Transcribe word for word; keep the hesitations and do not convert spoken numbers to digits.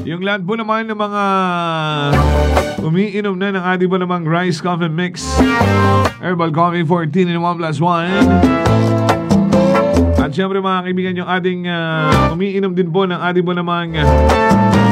Yung lahat po naman ng mga umiinom na ng ating po namang Rice Coffee Mix, Herbal Coffee fourteen in one plus one. At syempre mga kaibigan, yung ating uh, umiinom din po ng ating po namang